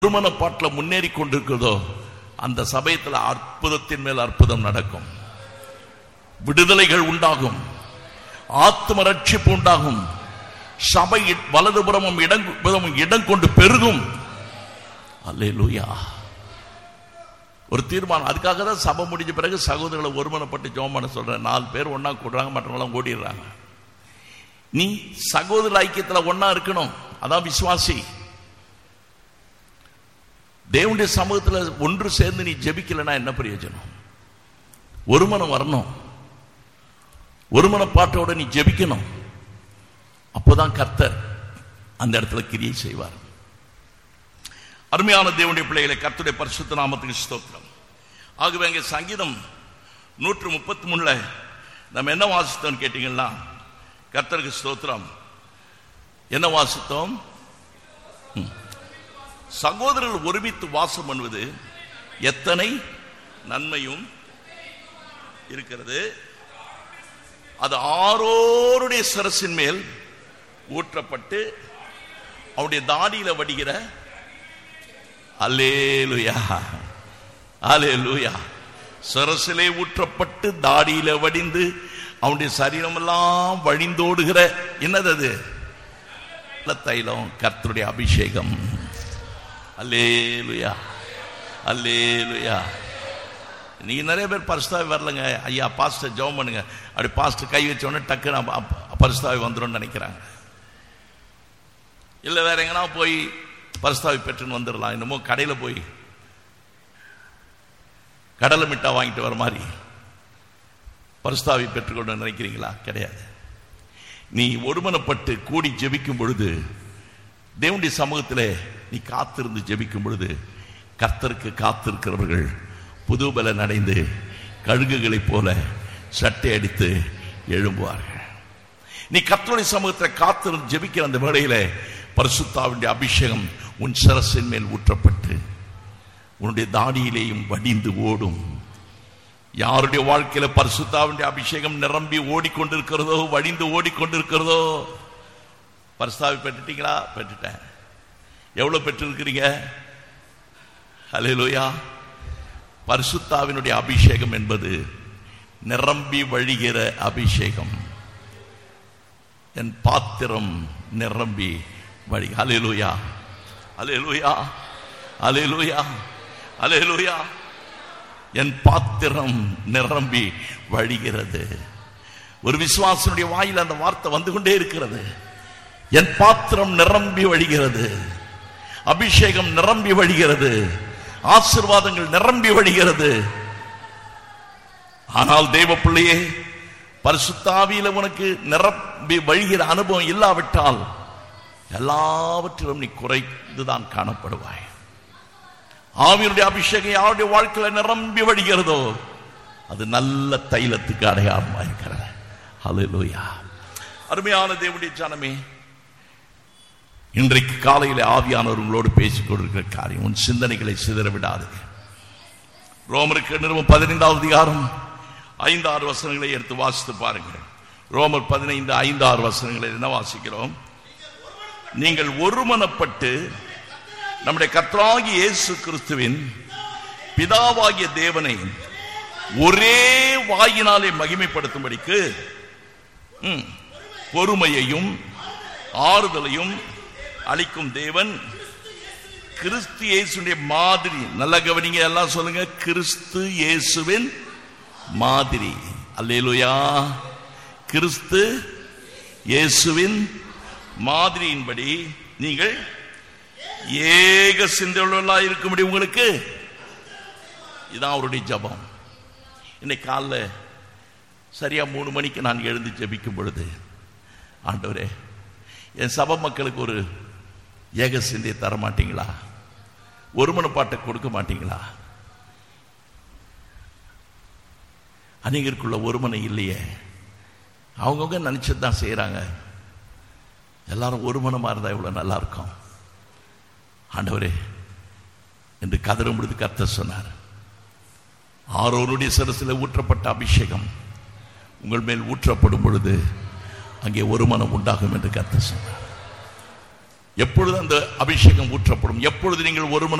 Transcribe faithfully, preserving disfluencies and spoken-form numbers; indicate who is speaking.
Speaker 1: ஒருமனப்பாட்டில் முன்னேறி கொண்டிருக்கிறதோ அந்த சமயத்தில் அற்புதத்தின் மேல் அற்புதம் நடக்கும், விடுதலைகள் உண்டாகும், ஆத்ம ரட்சிப்பு உண்டாகும், சபை வலதுபுறமும் இடம் இடம் கொண்டு பெருகும். அல்லேலூயா. ஒரு தீர்மானம். அதுக்காக தான் சபை முடிஞ்ச பிறகு சகோதரர்களை ஒருமனப்பட்டு ஜெபம் பண்ண சொல்றேன். நாலு பேர் ஒன்னா கூடுறாங்க, மற்றவங்களாம் ஓடிடுறாங்க. நீ சகோதர ஐக்கியத்தில் ஒன்னா இருக்கணும். அதான் விசுவாசி. தேவனுடைய சமூகத்தில் ஒன்று சேர்ந்து நீ ஜெபிக்கலன்னா என்ன பிரயோஜனம்? ஒருமனம் வரணும், ஒருமனப்பாட்டோட நீ ஜெபிக்கணும். அப்போதான் கர்த்தர் அந்த இடத்துல கிரியை செய்வார். அருமையான தேவனுடைய பிள்ளைகளை, கர்த்தருடைய பரிசுத்த நாமத்துக்கு ஸ்தோத்திரம். ஆகவே இங்கே சங்கீதம் நூற்று முப்பத்தி மூணுல நம்ம என்ன வாசித்தோம் கேட்டீங்கன்னா, கர்த்தருக்கு ஸ்தோத்திரம், என்ன வாசித்தோம்? சகோதரர்கள் ஒருமித்து வாசம் பண்ணுவது எத்தனை நன்மையும் இருக்கிறது, அது ஆரோருடைய சரசின் மேல் ஊற்றப்பட்டு அவருடைய தாடியில வடிகிற. அல்லேலூயா, அல்லேலூயா. சரசிலே ஊற்றப்பட்டு தாடியில வடிந்து அவனுடைய சரீரம் எல்லாம் வழிந்தோடுகிற என்னது அது? தைலம், கர்த்தருடைய அபிஷேகம். அல்லேலூயா, அல்லேலூயா. நீங்க நிறைய பேர் பரிசுத்தாவி வரலங்க, ஐயா பாஸ்டர் ஜெபம் பண்ணுங்க, அப்படி பாஸ்டர் கை வச்சோடனே டக்குன்னு பரிசுத்தாவி வந்துடும் நினைக்கிறாங்க. இல்ல வேற எங்கன்னா போய் பரிசுத்தாவி பெற்றுன்னு வந்துடலாம். என்னமோ கடையில போய் கடலை மிட்டா வாங்கிட்டு வர மாதிரி பரிசுத்தாவி பெற்றுக்கொண்டு நினைக்கிறீங்களா? கிடையாது. நீ ஒருமனப்பட்டு கூடி ஜெபிக்கும் பொழுது, தேவனுடைய சமூகத்திலே நீ காத்திருந்து ஜெபிக்கும் பொழுது, கர்த்தருக்கு காத்திருக்கிறவர்கள் புதுபலன் அடைந்து கழுகுகளைப் போல சட்டை அடித்து எழும்புவார்கள். நீ கர்த்தருடைய சமூகத்தில் காத்திருந்து ஜெபிக்கிற அந்த வேளையில பரிசுத்தாவினுடைய அபிஷேகம் உன் சரசின் மேல் ஊற்றப்பட்டு உன்னுடைய தாடியிலேயும் வடிந்து ஓடும். யாருடைய வாழ்க்கையில பரிசுத்தாவினுடைய அபிஷேகம் நிரம்பி ஓடிக்கொண்டிருக்கிறதோ, வடிந்து ஓடிக்கொண்டிருக்கிறதோ, பரிசுத்தாவி பெற்றுட்டீங்களா? பெற்றுட்டேன். எவ்வளவு பெற்றிருக்கிறீங்க? அல்லேலூயா. பரிசுத்தாவினுடைய அபிஷேகம் என்பது நிரம்பி வழிகிற அபிஷேகம். என் பாத்திரம் நிரம்பி வழி. அல்லேலூயா, அல்லேலூயா, அல்லேலூயா, அல்லேலூயா. என் பாத்திரம் நிரம்பி வழிகிறது. ஒரு விசுவாசனுடைய வாயில் அந்த வார்த்தை வந்து கொண்டே இருக்கிறது. என் பாத்திரம் நிரம்பி வழிகிறது, அபிஷேகம் நிரம்பி வழிகிறது, ஆசீர்வாதங்கள் நிரம்பி வழிகிறது. ஆனால் தேவ பிள்ளையே, பரிசுத்தாவியில உனக்கு நிரம்பி வழிகிற அனுபவம் இல்லாவிட்டால் எல்லாவற்றிலும் நீ குறைந்துதான் காணப்படுவாய். ஆவியினுடைய அபிஷேகம் யாருடைய வாழ்க்கையில நிரம்பி வழிகிறதோ அது நல்ல தைலத்துக்கு அடையாளமா இருக்கிறது. அல்லேலூயா. அருமையான தேவனுடைய ஜனமே, இன்றைக்கு காலையில் ஆவியானவர் உங்களோடு பேசிக் கொண்டிருக்கிற காரியம், உன் சிந்தனைகளை சிதற விடாது. ரோமருக்கு நிறுவனம் பதினைந்தாவது அதிகாரம் ஐந்து ஆறு வசனங்களை எடுத்து வாசித்து பாருங்கள். ரோமர் பதினைந்து ஐந்து ஆறு வசனங்களை என்ன வாசிக்கிறோம்? நீங்கள் ஒருமனப்பட்டு நம்முடைய கர்த்தராகிய இயேசு கிறிஸ்துவின் பிதாவாகிய தேவனை ஒரே வாயினாலே மகிமைப்படுத்தும்படிக்கு பொறுமையையும் ஆறுதலையும் அளிக்கும் தேவன் கிறிஸ்து இயேசுடைய மாதிரி. நல்ல கவனிங்க, எல்லாம் சொல்லுங்க, கிறிஸ்து இயேசுவின் மாதிரி. அல்லேலூயா. கிறிஸ்து இயேசுவின் மாதிரியின்படி நீங்கள் ஏக சிந்தையுள்ளவர்களாக இருக்கும்படி உங்களுக்கு. இதான் அவருடைய ஜெபம். இன்னைக்கு காலைல சரியா மூணு மணிக்கு நான் எழுந்து ஜெபிக்கும் பொழுது, ஆண்டவரே, என் சபை மக்களுக்கு ஒரு ஏக சிந்தையை தர மாட்டீங்களா? ஒருமனப்பாட்டை கொடுக்க மாட்டீங்களா? அநேகருக்குள்ள ஒருமனை இல்லையே. அவங்கவுங்க நினைச்சதுதான் செய்யறாங்க. எல்லாரும் ஒருமனமா இருந்தா இவ்வளவு நல்லா இருக்கும். ஆண்டவரே என்று கதறும் பொழுது கர்த்தர் சொன்னார், ஆரோருடைய சரசில் ஊற்றப்பட்ட அபிஷேகம் உங்கள் மேல் ஊற்றப்படும் பொழுது அங்கே ஒரு மனம் உண்டாகும் என்று கர்த்தர் சொன்னார். எப்பொழுது அந்த அபிஷேகம் ஊற்றப்படும்? எப்பொழுது நீங்கள் ஒரு